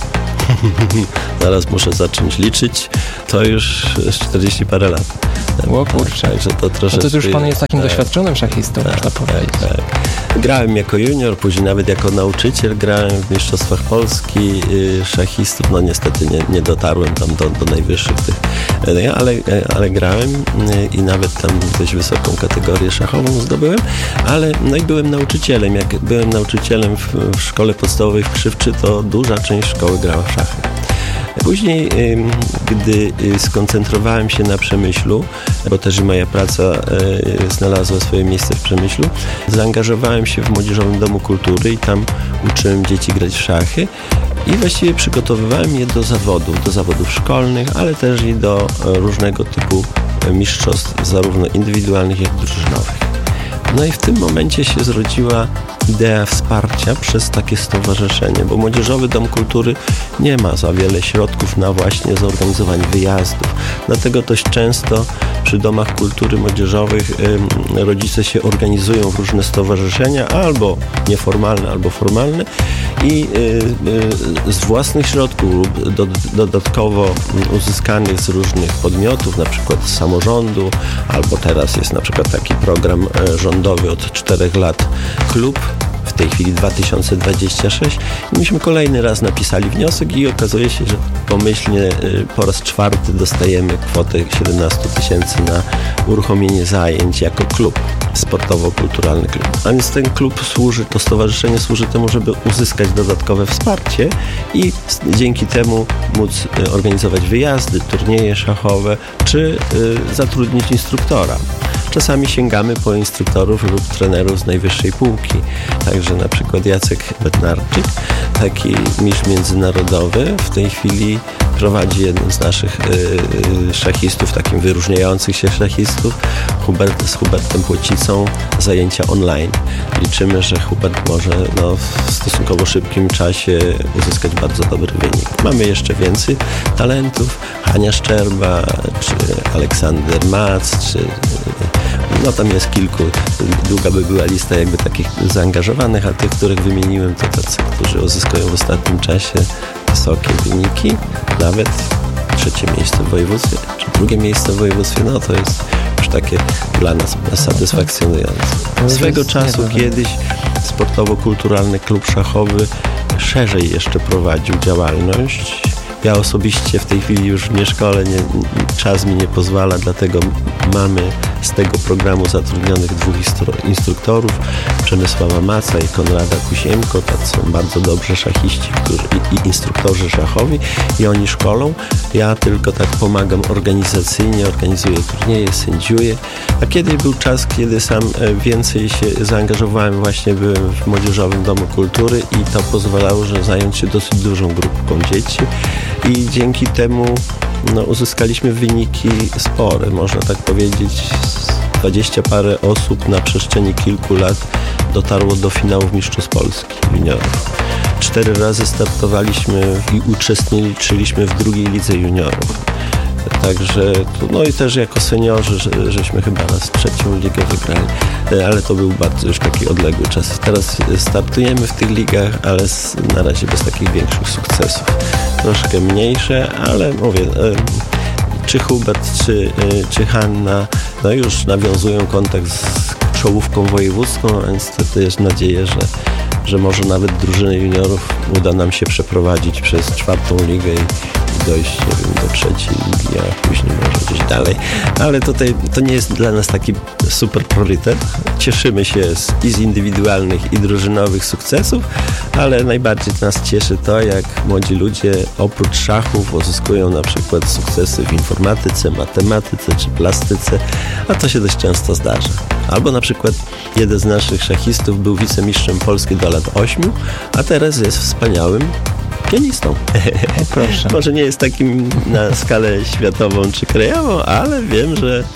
Zaraz muszę zacząć liczyć. To już czterdzieści parę lat. O kurczę. Także to troszeczkę... No to już pan jest takim tak, doświadczonym szachistą, tak, można powiedzieć. Tak, tak. Grałem jako junior, później nawet jako nauczyciel. Grałem w Mistrzostwach Polski yy, szachistów. No niestety nie, nie dotarłem tam do, do najwyższych tych, yy, ale, yy, ale grałem yy, i nawet tam dość wysoką kategorię szachową zdobyłem. Ale no i byłem nauczycielem. Jak byłem nauczycielem w, w szkole podstawowej w Krzywczy, to duża część szkoły grała w szachy. Później, gdy skoncentrowałem się na Przemyślu, bo też moja praca znalazła swoje miejsce w Przemyślu, zaangażowałem się w Młodzieżowym Domu Kultury i tam uczyłem dzieci grać w szachy i właściwie przygotowywałem je do zawodów, do zawodów szkolnych, ale też i do różnego typu mistrzostw, zarówno indywidualnych, jak i drużynowych. No i w tym momencie się zrodziła idea wsparcia przez takie stowarzyszenie, bo Młodzieżowy Dom Kultury nie ma za wiele środków na właśnie zorganizowanie wyjazdów. Dlatego dość często przy domach kultury młodzieżowych y, rodzice się organizują w różne stowarzyszenia, albo nieformalne, albo formalne i y, y, z własnych środków lub do, dodatkowo uzyskanych z różnych podmiotów, na przykład z samorządu, albo teraz jest na przykład taki program rządowy od czterech lat Klub, w tej chwili dwa tysiące dwudziesty szósty. I myśmy kolejny raz napisali wniosek i okazuje się, że pomyślnie po raz czwarty dostajemy kwotę siedemnaście tysięcy na uruchomienie zajęć jako klub, sportowo-kulturalny klub. A więc ten klub służy, to stowarzyszenie służy temu, żeby uzyskać dodatkowe wsparcie i dzięki temu móc organizować wyjazdy, turnieje szachowe, czy y, zatrudnić instruktora. Czasami sięgamy po instruktorów lub trenerów z najwyższej półki. Także na przykład Jacek Bednarczyk, taki mistrz międzynarodowy, w tej chwili prowadzi jeden z naszych y, szachistów, takim wyróżniających się szachistów, Hubert, z Hubertem Płocicą, zajęcia online. Liczymy, że Hubert może no, w stosunkowo szybkim czasie uzyskać bardzo dobry wynik. Mamy jeszcze więcej talentów, Hania Szczerba, czy Aleksander Mac, czy no tam jest kilku, długa by była lista jakby takich zaangażowanych, a tych, których wymieniłem, to tacy, którzy uzyskują w ostatnim czasie wysokie wyniki, nawet trzecie miejsce w województwie, czy drugie miejsce w województwie, no to jest już takie dla nas satysfakcjonujące. Swego czasu kiedyś sportowo-kulturalny klub szachowy szerzej jeszcze prowadził działalność. Ja osobiście w tej chwili już nie szkolę, nie, czas mi nie pozwala, dlatego mamy z tego programu zatrudnionych dwóch instru- instruktorów, Przemysława Maca i Konrada Kusiemko, tacy są bardzo dobrzy szachiści którzy, i, i instruktorzy szachowi i oni szkolą. Ja tylko tak pomagam organizacyjnie, organizuję turnieje, sędziuję. A kiedyś był czas, kiedy sam więcej się zaangażowałem, właśnie byłem w Młodzieżowym Domu Kultury i to pozwalało, że zająć się dosyć dużą grupką dzieci. I dzięki temu no, uzyskaliśmy wyniki spore, można tak powiedzieć. Dwadzieścia parę osób na przestrzeni kilku lat dotarło do finałów Mistrzostw Polski juniorów. Cztery razy startowaliśmy i uczestniczyliśmy w drugiej lidze juniorów. Także, no i też jako seniorzy, że, żeśmy chyba raz trzecią ligę wygrali, ale to był bardzo już taki odległy czas. Teraz startujemy w tych ligach, ale na razie bez takich większych sukcesów. Troszkę mniejsze, ale mówię, czy Hubert, czy, czy Hanna, no już nawiązują kontakt z czołówką wojewódzką, a niestety jest nadzieję, że, że może nawet drużynę juniorów uda nam się przeprowadzić przez czwartą ligę i, i dojść, nie wiem, do trzeciej ligi, a później może gdzieś dalej. Ale tutaj to nie jest dla nas taki super priorytet. Cieszymy się z, i z indywidualnych, i drużynowych sukcesów, ale najbardziej nas cieszy to, jak młodzi ludzie oprócz szachów uzyskują na przykład sukcesy w informatyce, matematyce czy plastyce, a to się dość często zdarza. Albo na przykład jeden z naszych szachistów był wicemistrzem Polski do lat ośmiu, a teraz jest wspaniałym pianistą. Proszę. Może nie jest takim na skalę światową czy krajową, ale wiem, że,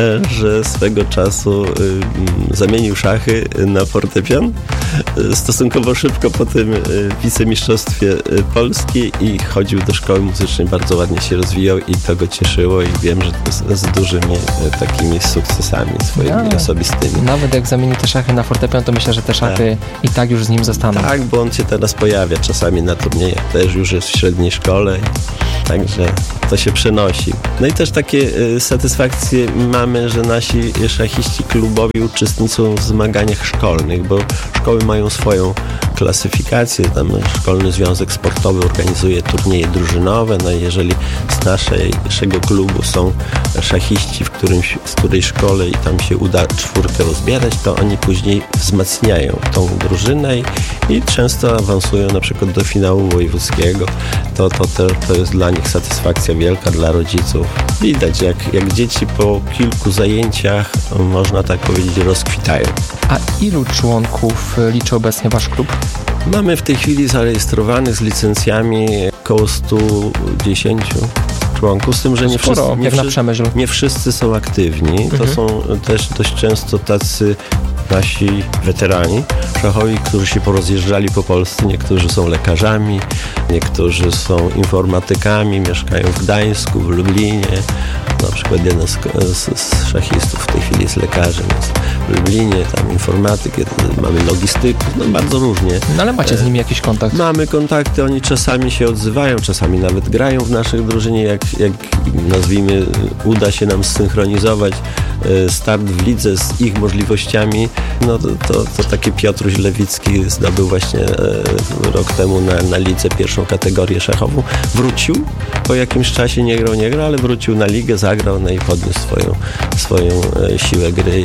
że swego czasu y, zamienił szachy na fortepian stosunkowo szybko po tym wicemistrzostwie Polski i chodził do szkoły muzycznej, bardzo ładnie się rozwijał i to go cieszyło i wiem, że to z, z dużymi takimi sukcesami swoimi no, osobistymi. Nawet jak zamieni te szachy na fortepian, to myślę, że te szachy tak. i tak już z nim zostaną. Tak, bo on się teraz pojawia czasami na turniejach, też już jest w średniej szkole, także to się przenosi. No i też takie y, satysfakcje mamy, że nasi szachiści klubowi uczestniczą w zmaganiach szkolnych, bo szkoły mają swoją klasyfikację, tam Szkolny Związek Sportowy organizuje turnieje drużynowe, no i jeżeli z naszej, naszego klubu są szachiści w którymś, w której szkole i tam się uda czwórkę rozbierać, to oni później wzmacniają tą drużynę i, i często awansują na przykład do finału wojewódzkiego. To, to, to, to jest dla nich satysfakcja wielka, dla rodziców. Widać, jak, jak dzieci po kilku zajęciach, można tak powiedzieć, rozkwitają. A ilu członków liczy obecnie wasz klub? Mamy w tej chwili zarejestrowanych z licencjami około sto dziesięć członków, z tym, że nie wszyscy, nie, wszyscy, nie wszyscy są aktywni. Mhm. To są też dość często tacy nasi weterani szachowi, którzy się porozjeżdżali po Polsce. Niektórzy są lekarzami, niektórzy są informatykami, mieszkają w Gdańsku, w Lublinie. Na przykład jeden z, z, z szachistów w tej chwili jest lekarzem, jest w Lublinie, tam informatyk, mamy logistyków, no bardzo różnie. No ale macie z nimi jakiś kontakt? Mamy kontakty, oni czasami się odzywają, czasami nawet grają w naszej drużynie, jak, jak nazwijmy, uda się nam zsynchronizować start w lidze z ich możliwościami, no to, to, to taki Piotruś Lewicki zdobył właśnie rok temu na, na lidze pierwszą kategorię szachową. Wrócił, po jakimś czasie nie grał, nie grał, ale wrócił na ligę, zagrał, no i podniósł swoją, swoją siłę gry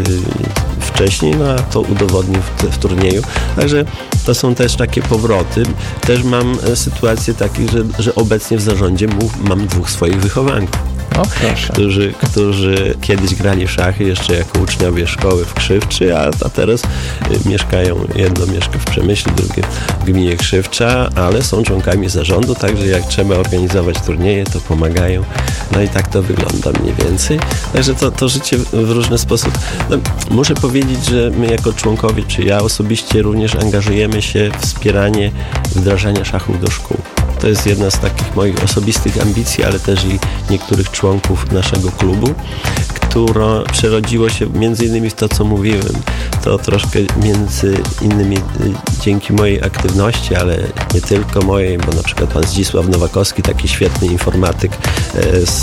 wcześniej, no a to udowodnił w, w turnieju. Także to są też takie powroty. Też mam sytuację taką, że, że obecnie w zarządzie mam dwóch swoich wychowanków. O, którzy, którzy kiedyś grali w szachy jeszcze jako uczniowie szkoły w Krzywczy, a, a teraz y, mieszkają, jedno mieszka w Przemyślu, drugie w gminie Krzywcza, ale są członkami zarządu, także jak trzeba organizować turnieje, to pomagają. No i tak to wygląda mniej więcej. Także to, to życie w różny sposób. No, muszę powiedzieć, że my jako członkowie, czy ja osobiście również angażujemy się w wspieranie wdrażania szachów do szkół. To jest jedna z takich moich osobistych ambicji, ale też i niektórych członków naszego klubu, które przerodziło się między innymi w to, co mówiłem. To troszkę między innymi dzięki mojej aktywności, ale nie tylko mojej, bo na przykład pan Zdzisław Nowakowski, taki świetny informatyk z,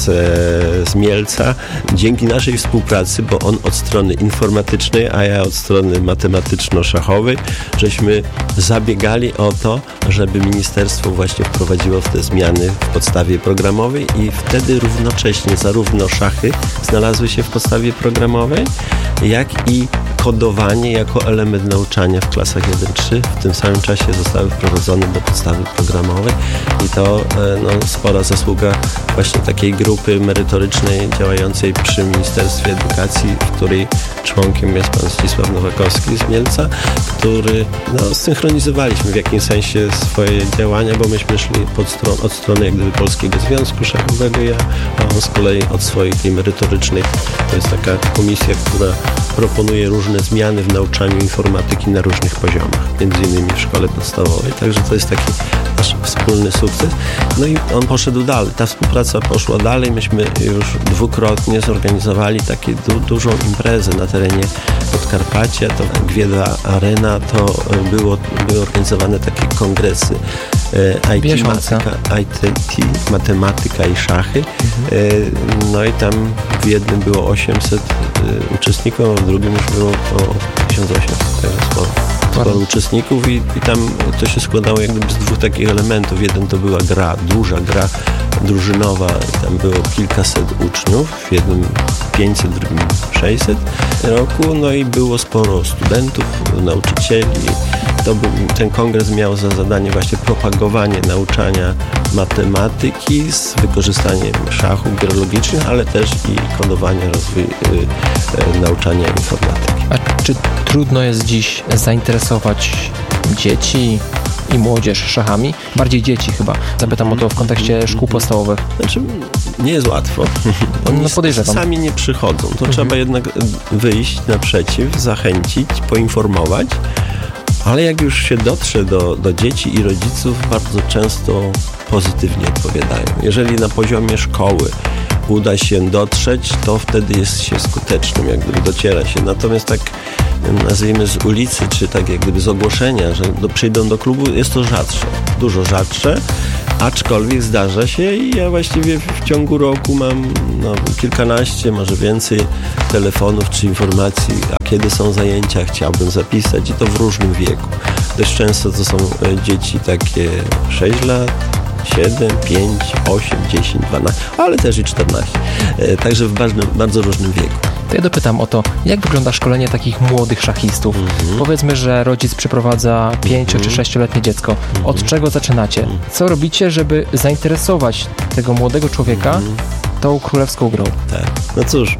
z Mielca, dzięki naszej współpracy, bo on od strony informatycznej, a ja od strony matematyczno-szachowej, żeśmy zabiegali o to, żeby ministerstwo właśnie wprowadziło w te zmiany w podstawie programowej i wtedy równocześnie zarówno szachy znalazły się w podstawie programowej, jak i kodowanie jako element nauczania w klasach jeden trzy w tym samym czasie zostały wprowadzone do podstawy programowej i to no, spora zasługa właśnie takiej grupy merytorycznej działającej przy Ministerstwie Edukacji, w której członkiem jest pan Zdzisław Nowakowski z Mielca, który no, synchronizowaliśmy w jakimś sensie swoje działania, bo myśmy szli pod stron, od strony jak gdyby Polskiego Związku Szachowego, ja, a on z kolei od swojej tej merytorycznej. To jest taka komisja, która proponuje różne zmiany w nauczaniu informatyki na różnych poziomach, między innymi w szkole podstawowej, także to jest taki nasz wspólny sukces. No i on poszedł dalej, ta współpraca poszła dalej, myśmy już dwukrotnie zorganizowali taką du- dużą imprezę na terenie Podkarpacia, to Gwieda Arena, to było, były organizowane takie kongresy I T, matematyka, I T, matematyka i szachy. Mhm. No i tam w jednym było osiemset uczestników, a w drugim już było około tysiąc osiemset, także sporo. Sporo uczestników i, i tam to się składało jak gdyby z dwóch takich elementów. Jeden to była gra, duża gra drużynowa, tam było kilkaset uczniów, w jednym pięćset, w drugim sześćset roku, no i było sporo studentów, nauczycieli. To był, ten kongres miał za zadanie właśnie propagowanie nauczania matematyki z wykorzystaniem szachów geologicznych, ale też i kodowania, rozwój y, y, nauczania informatyki. A czy trudno jest dziś zainteresować dzieci i młodzież szachami? Bardziej dzieci chyba. Zapytam o to w kontekście szkół podstawowych. Znaczy, nie jest łatwo. Oni no podejrzewam. Sami nie przychodzą. To mhm. trzeba jednak wyjść naprzeciw, zachęcić, poinformować. Ale jak już się dotrze do, do dzieci i rodziców, bardzo często pozytywnie odpowiadają. Jeżeli na poziomie szkoły uda się dotrzeć, to wtedy jest się skutecznym, jak gdyby dociera się. Natomiast tak nazwijmy z ulicy, czy tak jak gdyby z ogłoszenia, że do, przyjdą do klubu, jest to rzadsze, dużo rzadsze, aczkolwiek zdarza się i ja właściwie w ciągu roku mam no, kilkanaście, może więcej telefonów czy informacji, a kiedy są zajęcia, chciałbym zapisać i to w różnym wieku. Dość często to są dzieci takie sześć lat, siedem, pięć, osiem, dziesięć, dwanaście, ale też i czternaście. Także w bardzo, bardzo różnym wieku. To ja dopytam o to, jak wygląda szkolenie takich młodych szachistów? Mm-hmm. Powiedzmy, że rodzic przyprowadza pięcio- mm-hmm. czy sześcioletnie dziecko. Mm-hmm. Od czego zaczynacie? Co robicie, żeby zainteresować tego młodego człowieka mm-hmm. tą królewską grą? Tak. No cóż,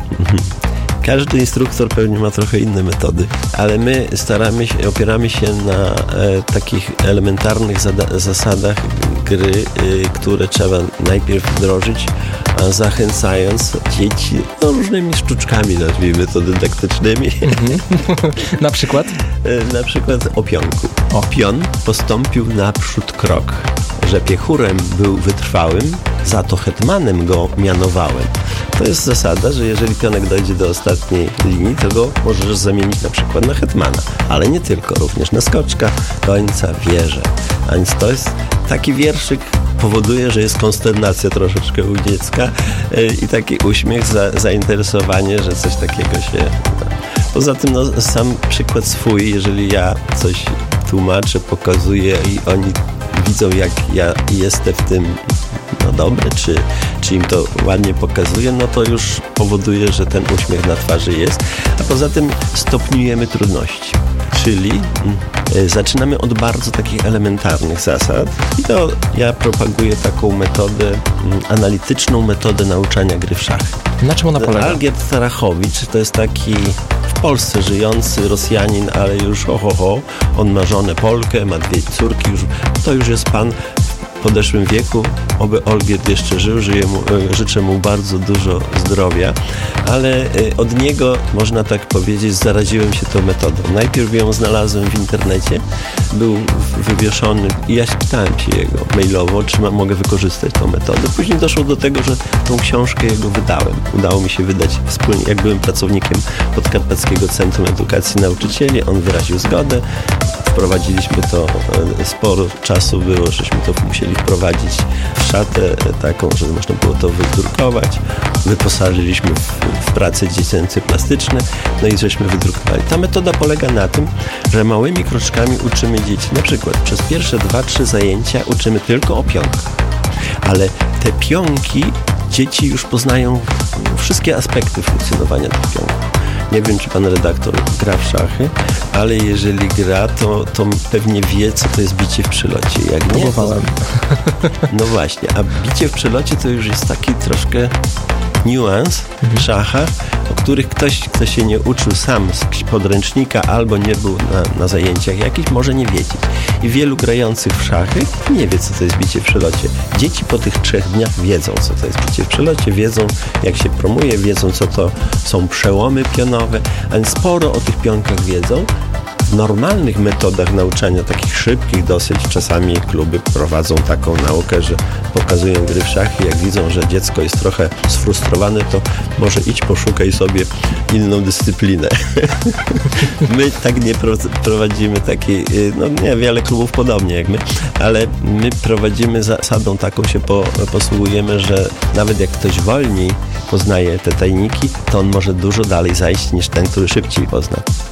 każdy instruktor pewnie ma trochę inne metody, ale my staramy się, opieramy się na e, takich elementarnych zada- zasadach gry, e, które trzeba najpierw wdrożyć, a zachęcając dzieci no, różnymi sztuczkami, nazwijmy to dydaktycznymi. Mm-hmm. Na przykład? E, na przykład o pionku. O. Pion postąpił naprzód krok, że piechurem był wytrwałym, za to hetmanem go mianowałem. To jest zasada, że jeżeli pionek dojdzie do ostatniej linii, to go możesz zamienić na przykład na hetmana. Ale nie tylko, również na skoczka, końca, wieżę. A więc to jest taki wierszyk, powoduje, że jest konsternacja troszeczkę u dziecka i taki uśmiech, za, zainteresowanie, że coś takiego się... Poza tym no, sam przykład swój, jeżeli ja coś tłumaczę, pokazuję i oni widzą, jak ja jestem w tym no dobry, czy, czy im to ładnie pokazuje, no to już powoduje, że ten uśmiech na twarzy jest. A poza tym stopniujemy trudności. Czyli y, zaczynamy od bardzo takich elementarnych zasad i to ja propaguję taką metodę, y, analityczną metodę nauczania gry w szachy. Na czym ona polega? Algierd Tarachowicz to jest taki w Polsce żyjący Rosjanin, ale już ho, ho, ho. On ma żonę Polkę, ma dwie córki, już, to już jest pan w podeszłym wieku. Oby Olgierd jeszcze żył, żyję mu, życzę mu bardzo dużo zdrowia, ale od niego, można tak powiedzieć, zaraziłem się tą metodą. Najpierw ją znalazłem w internecie, był wywieszony i ja pytałem się jego mailowo, czy ma, mogę wykorzystać tą metodę. Później doszło do tego, że tą książkę jego wydałem. Udało mi się wydać wspólnie, jak byłem pracownikiem Podkarpackiego Centrum Edukacji Nauczycieli, on wyraził zgodę. Wprowadziliśmy to, sporo czasu było, żeśmy to musieli wprowadzić w szatę taką, żeby można było to wydrukować. Wyposażyliśmy w, w prace dziecięce plastyczne, no i żeśmy wydrukowali. Ta metoda polega na tym, że małymi kroczkami uczymy dzieci. Na przykład przez pierwsze dwa, trzy zajęcia uczymy tylko o pionkach. Ale te pionki dzieci już poznają wszystkie aspekty funkcjonowania tych pionków. Nie wiem, czy pan redaktor gra w szachy, ale jeżeli gra, to, to pewnie wie, co to jest bicie w przelocie. Jak nie, próbowałem. To... No właśnie, a bicie w przelocie to już jest taki troszkę niuans w szachach, o których ktoś, kto się nie uczył sam z podręcznika albo nie był na, na zajęciach jakichś, może nie wiedzieć. I wielu grających w szachy nie wie, co to jest bicie w przelocie. Dzieci po tych trzech dniach wiedzą, co to jest bicie w przelocie, wiedzą, jak się promuje, wiedzą, co to są przełomy pionowe, a więc sporo o tych pionkach wiedzą. w normalnych metodach nauczania, takich szybkich dosyć, czasami kluby prowadzą taką naukę, że pokazują gry w szachy, jak widzą, że dziecko jest trochę sfrustrowane, to może idź poszukaj sobie inną dyscyplinę. My tak nie prowadzimy takiej, no nie, wiele klubów podobnie jak my, ale my prowadzimy zasadą taką, się po, posługujemy, że nawet jak ktoś wolniej poznaje te tajniki, to on może dużo dalej zajść niż ten, który szybciej pozna.